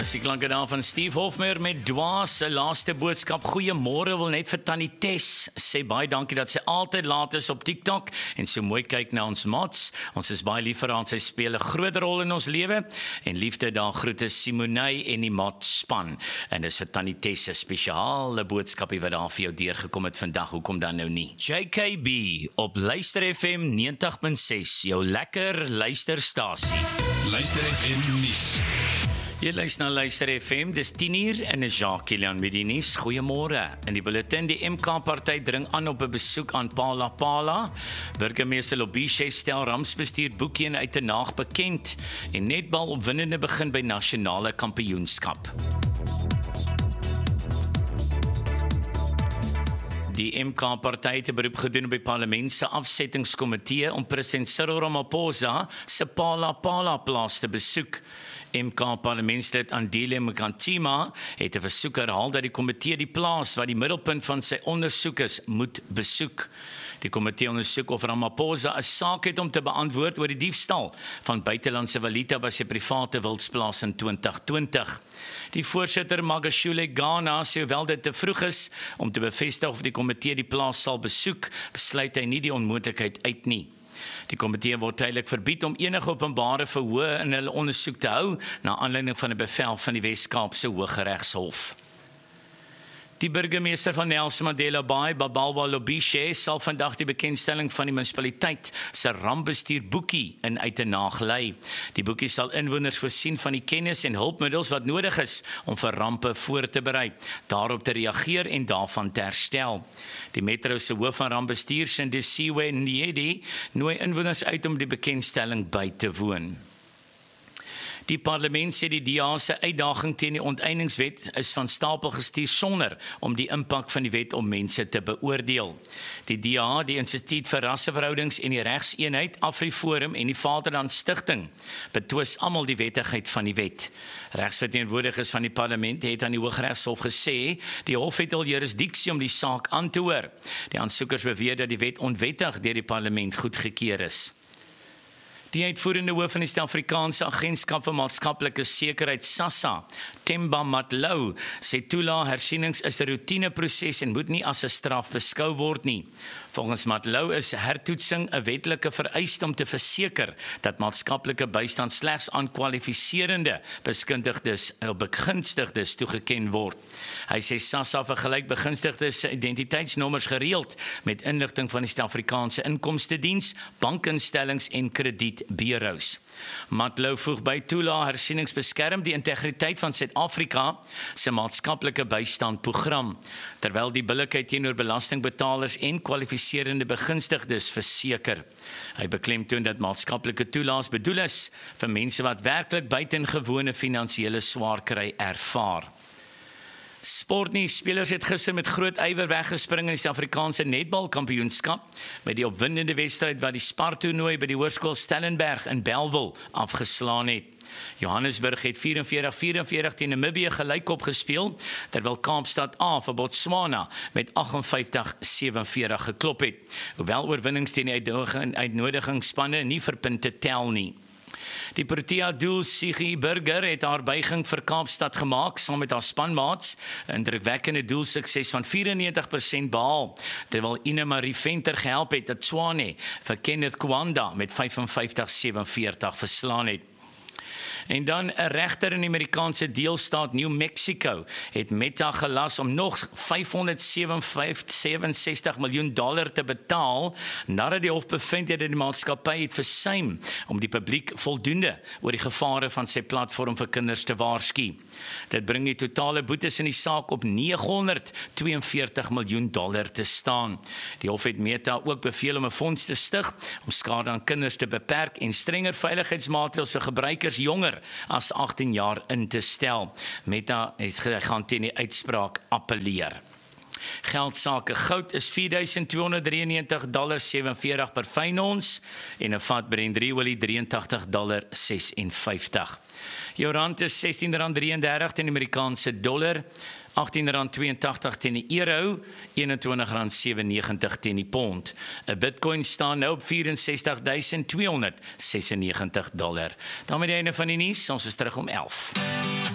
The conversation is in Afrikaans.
Dis die klanke daar van Steve Hofmeyer met Dwaas, sy laaste boodskap. Goeiemôre, wil net vir Tannie Tess sê baie dankie dat sy altyd laat is op TikTok en so mooi kyk na ons mats. Ons is baie lief vir haar, sy speel 'n groot rol in ons lewe en liefde daar groete Simonei en die mat span. En dis vir Tannie Tess 'n spesiale boodskapie wat daar vir jou deurgekom het vandag. Hoekom dan nou nie? JKB op Luister FM 90.6, jou lekker luisterstasie. Luister FM nuus. Jy luister na Luister FM, dis 10:00 en is Jacques Kilian met die nuus. Goeiemôre. In die bulletin, die MK-party dring aan op 'n besoek aan Pala Pala. Burgemeester Lobishe stel rampsbestuur Boekie uit te Naag bekend en netbal opwindende begin by nasionale kampioenskap. Die MK-party het 'n beroep gedoen op die parlement se afsettingskomitee om president Cyril Ramaphosa se Pala Pala plaas te besoek. MK-parlementslid Andile Mkantima het 'n versoek herhaal dat die komitee die plaas wat die middelpunt van sy ondersoek is, moet besoek. Die komitee ondersoek of Ramaphosa 'n saak het om te beantwoord oor die diefstal van buitelandse valuta by sy private wildsplaas in 2020. Die voorsitter Magashule Ghana sê hoewel dit te vroeg is om te bevestig of die komitee die plaas sal besoek, besluit hy nie die onmoontlikheid uit nie. Die komitee word tydelik verbied om enige openbare verhoor in hulle ondersoek te hou na aanleiding van 'n bevel van die Wes-Kaapse Hooggeregshof. Die burgemeester van Nelson Mandela Bay, Babalwa Lobishe, sal vandag die bekendstelling van die munisipaliteit se rampbestuur boekie in Uitenaag lei. Die boekie sal inwoners voorsien van die kennis en hulpmiddels wat nodig is om vir rampe voor te berei, daarop te reageer en daarvan te herstel. Die metro se hoof van rampbestuur, Sindisiwe Nyedi, nooi inwoners uit om die bekendstelling by te woon. Die parlement sê die DA se uitdaging teen die onteieningswet is van stapel gestuur sonder om die impak van die wet op mense te beoordeel. Die DA, die Instituut vir Rasseverhoudings en die Regseenheid, AfriForum en die Vaderland Stichting betwis almal die wettigheid van die wet. Regsverteenwoordigers van die parlement het aan die Hooggeregshof gesê die hof het al jurisdiksie om die saak aan te hoor. Die aansoekers beweer dat die wet onwettig deur die parlement goedgekeur is. Die uitvoerende hoof van die Suid-Afrikaanse Agentskap vir Maatskaplike Sekerheid, SASSA, Themba Matlou, sê toelaat hersienings is 'n roetineproses en moet nie as 'n straf beskou word nie. Volgens Matlou is hertoetsing 'n wetlike vereiste om te verseker dat maatskaplike bystand slegs aan kwalifiserende begunstigdes toegeken word. Hy sê SASSA vergelyk begunstigdes se identiteitsnommers gereeld met inligting van die Suid-Afrikaanse Inkomstediens, bankinstellings en kredietbureaus. Matlou voeg by toelaat hersienings beskerm die integriteit van Suid-Afrika se maatskaplike bystandprogram, terwyl die billikheid teenoor belastingbetalers en kwalifiserende begunstigdes verseker. Hy beklemtoon dat maatskaplike toelaas bedoel is vir mense wat werklik buitengewone finansiële swaar kry ervaar. Sportnuus, spelers het gister met groot ywer weggespring in die Suid-Afrikaanse netbalkampioenskap met die opwindende wedstryd wat die Spartoernooi by die Hoërskool Stellenberg in Bellville afgeslaan het. Johannesburg het 44-44 teen Namibië gelykop gespeel, terwyl Kaapstad A vir Botswana met 58-47 geklop het. Hoewel oorwinnings teen die uitnodigingsspanne nie vir punte tel nie. Die Protea doel Siggy Burger het haar buiging vir Kaapstad gemaak saam met haar spanmaats, 'n indrukwekkende doelsukses van 94% behaal, terwyl Ina Marie Venter gehelp het dat Tswane vir Kenneth Kwanda met 55-47 verslaan het. En dan 'n regter in die Amerikaanse deelstaat New Mexico het Meta gelas om nog $567 miljoen te betaal nadat die hof bevind het dat die maatskappy het versuim om die publiek voldoende oor die gevare van sy platform vir kinders te waarsku. Dit bring die totale boetes in die saak op $942 miljoen te staan. Die hof het Meta ook beveel om 'n fonds te stig om skade aan kinders te beperk en strenger veiligheidsmaatreëls vir gebruikers jonger as 18 jaar in te stel. Meta het gaan teen die uitspraak appeleer. Geldsake goud is $4,293.47 per fyn ons en 'n vat Brent olie $83.56. Jou rand is R16.33 teen die Amerikaanse dollar, R18.82 teen die euro, R21.97 teen die pond. 'n Bitcoin staan nou op $64.296. Daarmee die einde van die nuus, ons is terug om 11.